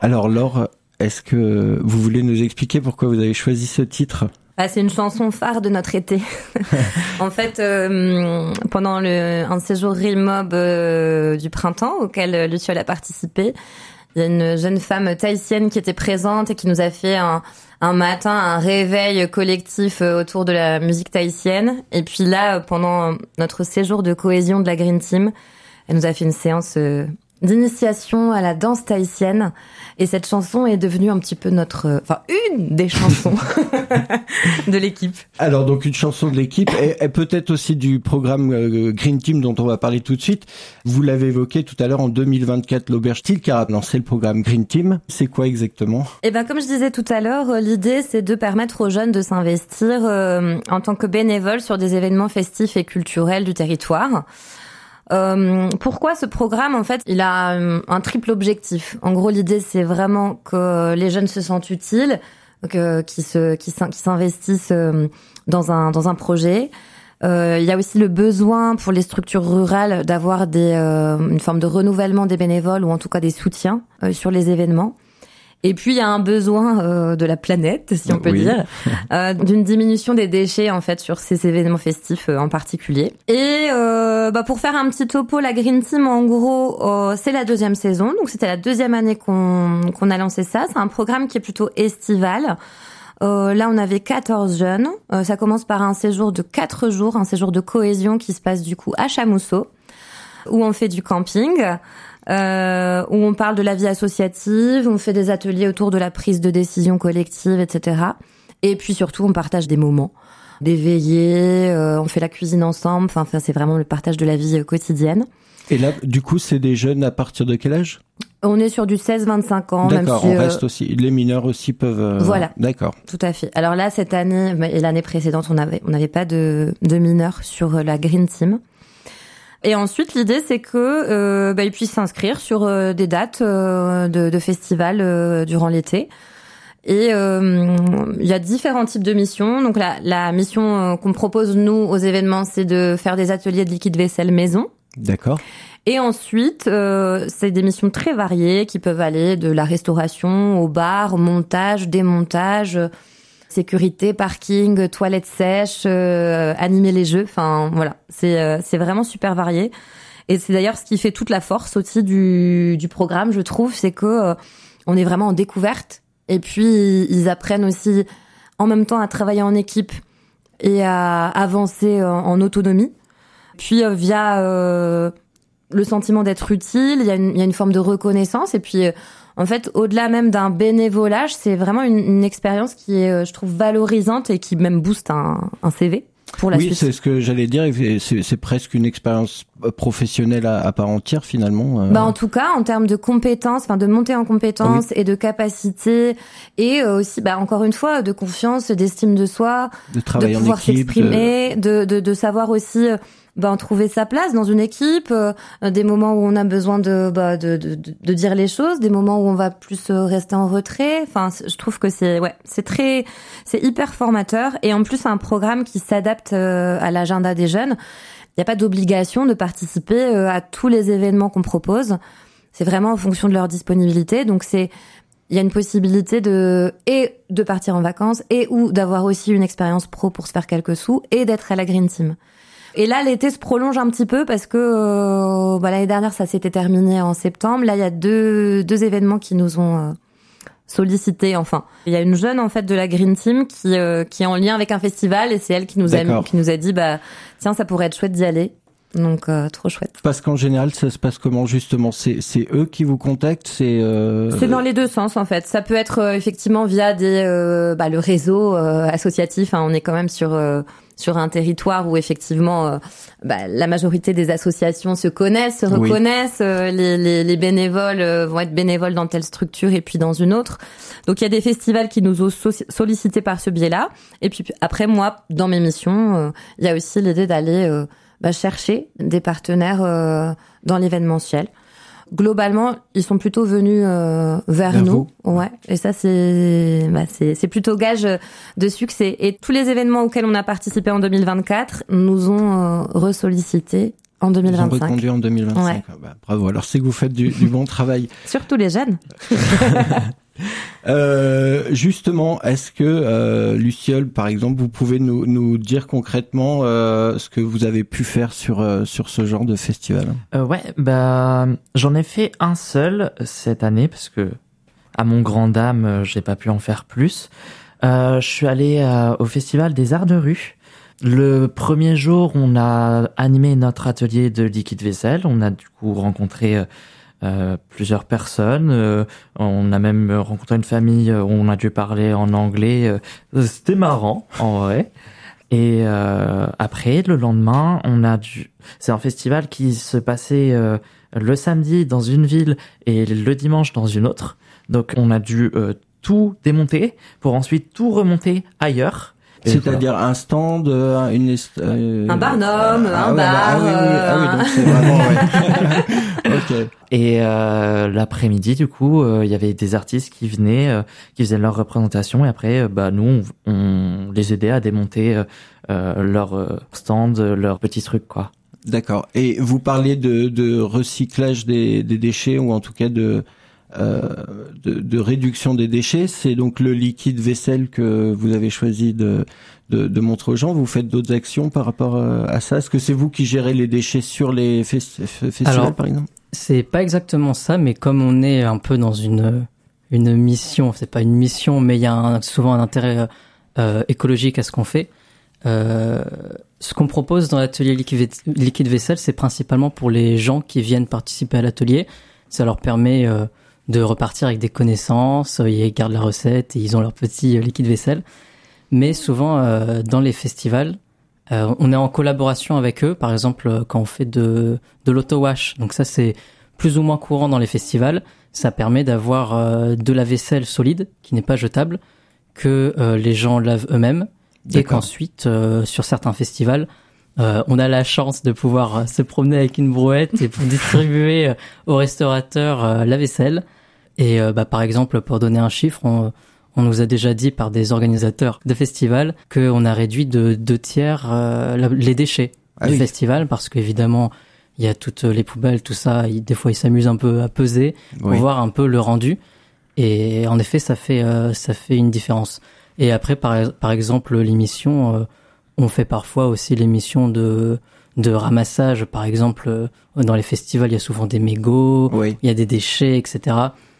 Alors Laure, est-ce que vous voulez nous expliquer pourquoi vous avez choisi ce titre ? C'est une chanson phare de notre été. En fait, pendant un séjour Remob du printemps auquel Luciole a participé, il y a une jeune femme tahitienne qui était présente et qui nous a fait un matin un réveil collectif autour de la musique tahitienne. Et puis là, pendant notre séjour de cohésion de la Green Team, elle nous a fait une séance d'initiation à la danse tahitienne. Et cette chanson est devenue un petit peu une des chansons de l'équipe. Alors donc une chanson de l'équipe et peut-être aussi du programme Green Team dont on va parler tout de suite. Vous l'avez évoqué tout à l'heure en 2024, l'Auberge Style qui a lancé le programme Green Team. C'est quoi exactement ? Comme je disais tout à l'heure, l'idée c'est de permettre aux jeunes de s'investir en tant que bénévoles sur des événements festifs et culturels du territoire. Pourquoi ce programme ? En fait, il a un triple objectif. En gros, l'idée, c'est vraiment que les jeunes se sentent utiles, qu'ils s'investissent dans un projet. Il y a aussi le besoin pour les structures rurales d'avoir une forme de renouvellement des bénévoles ou en tout cas des soutiens sur les événements. Et puis il y a un besoin de la planète, si on peut dire, d'une diminution des déchets en fait sur ces événements festifs en particulier. Et pour faire un petit topo, la Green Team en gros c'est la 2e saison, donc c'était la 2e année qu'on a lancé ça. C'est un programme qui est plutôt estival. Là on avait 14 jeunes. Ça commence par un séjour de 4 jours, un séjour de cohésion qui se passe du coup à Chamousseau, où on fait du camping. Où on parle de la vie associative, on fait des ateliers autour de la prise de décision collective, etc. Et puis surtout, on partage des moments, des veillées, on fait la cuisine ensemble. Enfin, c'est vraiment le partage de la vie quotidienne. Et là, du coup, c'est des jeunes à partir de quel âge ? On est sur du 16-25 ans. D'accord, même si, on reste aussi. Les mineurs aussi peuvent. Voilà. D'accord. Tout à fait. Alors là, cette année et l'année précédente, on n'avait pas de mineurs sur la Green Team. Et ensuite, l'idée, c'est que ils puissent s'inscrire sur des dates de festivals durant l'été. Et il y a différents types de missions. Donc la mission qu'on propose nous aux événements, c'est de faire des ateliers de liquide vaisselle maison. D'accord. Et ensuite, c'est des missions très variées qui peuvent aller de la restauration au bar, montage, démontage, sécurité, parking, toilettes sèches, animer les jeux. Enfin, voilà. C'est vraiment super varié. Et c'est d'ailleurs ce qui fait toute la force aussi du programme, je trouve, c'est que on est vraiment en découverte. Et puis, ils apprennent aussi en même temps à travailler en équipe et à avancer en autonomie. Puis, via le sentiment d'être utile, il y a une forme de reconnaissance. Et puis, en fait, au-delà même d'un bénévolage, c'est vraiment une expérience qui est, je trouve, valorisante et qui même booste un CV pour la suite. Oui, c'est ce que j'allais dire. C'est presque une expérience professionnelle à part entière, finalement. En tout cas, en termes de compétences, de montée en compétences et de capacité, et aussi, encore une fois, de confiance, d'estime de soi, de travailler de pouvoir en équipe, s'exprimer, de savoir aussi trouver sa place dans une équipe, des moments où on a besoin de dire les choses, des moments où on va plus rester en retrait. Enfin, je trouve que c'est hyper formateur, et en plus c'est un programme qui s'adapte à l'agenda des jeunes. Il n'y a pas d'obligation de participer à tous les événements qu'on propose. C'est vraiment en fonction de leur disponibilité. Donc il y a une possibilité de partir en vacances ou d'avoir aussi une expérience pro pour se faire quelques sous et d'être à la Green Team. Et là, l'été se prolonge un petit peu parce que l'année dernière, ça s'était terminé en septembre. Là, il y a deux événements qui nous ont sollicité. Enfin, il y a une jeune en fait de la Green Team qui est en lien avec un festival, et c'est elle qui nous a dit tiens, ça pourrait être chouette d'y aller. Donc trop chouette. Parce qu'en général, ça se passe comment justement ? C'est eux qui vous contactent ? C'est dans les deux sens en fait. Ça peut être effectivement via le réseau associatif. Hein, on est quand même sur un territoire où effectivement la majorité des associations se connaissent, se reconnaissent. Les bénévoles vont être bénévoles dans telle structure et puis dans une autre. Donc il y a des festivals qui nous ont sollicités par ce biais-là. Et puis après, moi, dans mes missions, il y a aussi l'idée d'aller chercher des partenaires dans l'événementiel. Globalement, ils sont plutôt venus vers nous. Ouais. Et ça, c'est plutôt gage de succès. Et tous les événements auxquels on a participé en 2024 nous ont ressollicité En 2025. Ils ont reconduit en 2025. Ouais. Bah, bravo. Alors c'est que vous faites du bon travail. Surtout les jeunes. Justement, est-ce que Luciole, par exemple, vous pouvez nous dire concrètement ce que vous avez pu faire sur ce genre de festival? Ouais, bah j'en ai fait un seul cette année parce que à mon grand dam, j'ai pas pu en faire plus. Je suis allé au Festival des Arts de Rue. Le premier jour, on a animé notre atelier de liquide vaisselle. On a du coup rencontré plusieurs personnes. On a même rencontré une famille où on a dû parler en anglais. C'était marrant, en vrai. Et après, le lendemain, c'est un festival qui se passait le samedi dans une ville et le dimanche dans une autre. Donc, on a dû tout démonter pour ensuite tout remonter ailleurs. C'est-à-dire un stand, un barnum, un bar. Oui, donc c'est vraiment, ouais. Ok. Et l'après-midi, du coup, il y avait des artistes qui venaient, qui faisaient leur représentation, et après, nous, on les aidait à démonter leur stand, leurs petits trucs, quoi. D'accord. Et vous parlez de recyclage des déchets, ou en tout cas de réduction des déchets. C'est donc le liquide vaisselle que vous avez choisi de montrer aux gens. Vous faites d'autres actions par rapport à ça? Est-ce que c'est vous qui gérez les déchets sur les festivals, par exemple? C'est pas exactement ça, mais comme on est un peu dans une mission, c'est pas une mission, mais il y a souvent un intérêt écologique à ce qu'on fait. Ce qu'on propose dans l'atelier liquide vaisselle, c'est principalement pour les gens qui viennent participer à l'atelier. Ça leur permet de repartir avec des connaissances, ils gardent la recette et ils ont leur petit liquide vaisselle. Mais souvent, dans les festivals, on est en collaboration avec eux. Par exemple, quand on fait de l'auto-wash, donc ça c'est plus ou moins courant dans les festivals, ça permet d'avoir de la vaisselle solide, qui n'est pas jetable, que les gens lavent eux-mêmes. D'accord. Et qu'ensuite, sur certains festivals, on a la chance de pouvoir se promener avec une brouette et pour distribuer aux restaurateurs la vaisselle. Et par exemple, pour donner un chiffre, on nous a déjà dit par des organisateurs de festivals qu'on a réduit de 2/3 les déchets du festival, parce qu'évidemment, il y a toutes les poubelles, tout ça. Des fois, ils s'amusent un peu à peser pour voir un peu le rendu. Et en effet, ça fait une différence. Et après, par exemple, l'émission, on fait parfois aussi l'émission de ramassage. Par exemple, dans les festivals, il y a souvent des mégots, il y a des déchets, etc.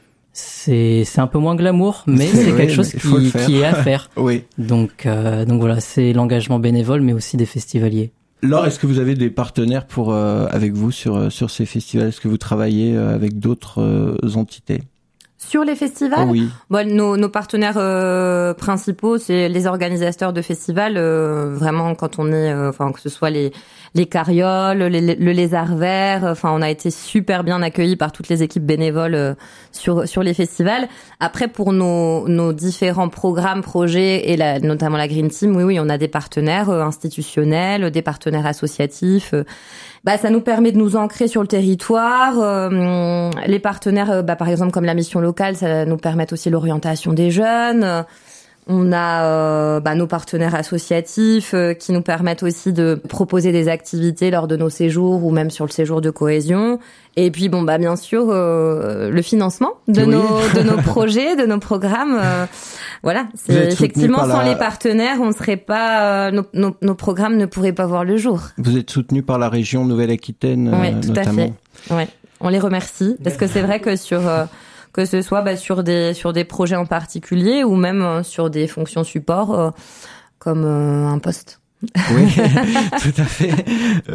C'est un peu moins glamour, mais c'est quelque chose qui est à faire. Oui. Donc voilà, c'est l'engagement bénévole, mais aussi des festivaliers. Laure, est-ce que vous avez des partenaires avec vous sur ces festivals? Est-ce que vous travaillez avec d'autres entités? Sur les festivals, oui. Nos partenaires principaux, c'est les organisateurs de festivals. Vraiment, quand on est, que ce soit les carrioles, le lézard vert, on a été super bien accueillis par toutes les équipes bénévoles sur les festivals. Après, pour nos différents programmes, projets et notamment la Green Team, oui, on a des partenaires institutionnels, des partenaires associatifs. Ça nous permet de nous ancrer sur le territoire. Les partenaires, par exemple, comme la mission locale, ça nous permet aussi l'orientation des jeunes. On a nos partenaires associatifs qui nous permettent aussi de proposer des activités lors de nos séjours ou même sur le séjour de cohésion. Et puis bien sûr le financement de nos projets, de nos programmes. Voilà, c'est effectivement sans les partenaires, on serait pas nos programmes ne pourraient pas voir le jour. Vous êtes soutenu par la région Nouvelle-Aquitaine tout notamment. À fait. Ouais, on les remercie parce que c'est vrai que que ce soit sur des projets en particulier ou même sur des fonctions support comme un poste. Oui, tout à fait.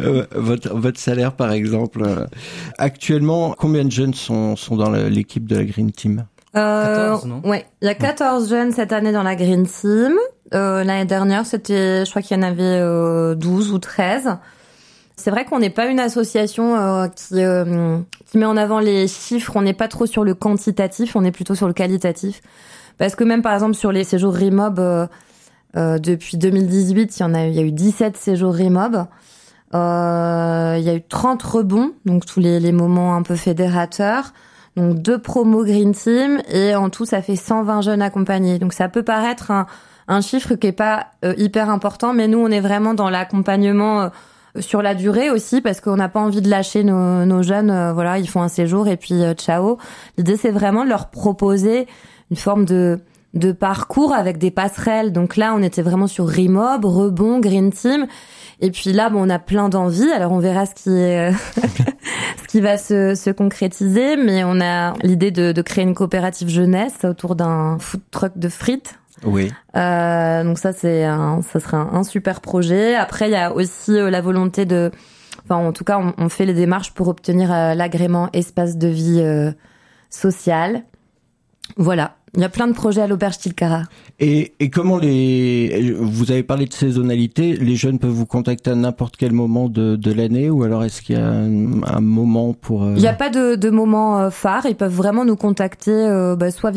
Votre salaire, par exemple. Actuellement, combien de jeunes sont dans l'équipe de la Green Team? 14, non? Ouais, il y a 14 jeunes cette année dans la Green Team. L'année dernière, je crois qu'il y en avait 12 ou 13. C'est vrai qu'on n'est pas une association qui met en avant les chiffres. On n'est pas trop sur le quantitatif, on est plutôt sur le qualitatif. Parce que même, par exemple, sur les séjours Remob, depuis 2018, il y a eu 17 séjours Remob. Il y a eu 30 rebonds, donc tous les moments un peu fédérateurs. Donc 2 promos Green Team et en tout, ça fait 120 jeunes accompagnés. Donc ça peut paraître un chiffre qui est pas hyper important, mais nous, on est vraiment dans l'accompagnement sur la durée aussi, parce qu'on n'a pas envie de lâcher nos jeunes. Voilà, ils font un séjour et puis ciao. L'idée, c'est vraiment de leur proposer une forme de parcours avec des passerelles. Donc là, on était vraiment sur Rimob, Rebond, Green Team. Et puis là, on a plein d'envies. Alors on verra ce qui va se concrétiser. Mais on a l'idée de créer une coopérative jeunesse autour d'un food truck de frites. Oui. Donc ça serait un super projet. Après, il y a aussi la volonté en tout cas, on fait les démarches pour obtenir l'agrément espace de vie social. Voilà. Il y a plein de projets à l'Auberge Tilcara. Et comment vous avez parlé de saisonnalité, les jeunes peuvent vous contacter à n'importe quel moment de l'année, ou alors est-ce qu'il y a un moment pour... Il n'y a pas de moment phare, ils peuvent vraiment nous contacter soit